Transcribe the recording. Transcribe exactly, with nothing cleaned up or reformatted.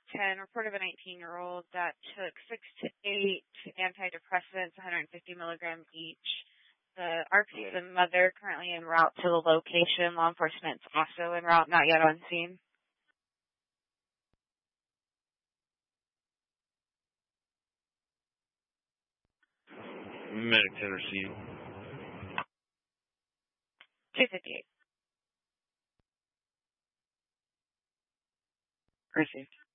ten, report of a nineteen-year-old that took six to eight antidepressants, one hundred fifty milligrams each. The A R C is the mother, currently en route to the location. Law enforcement's also en route, not yet on scene. Medic Tennessee. two fifty-eight. Received.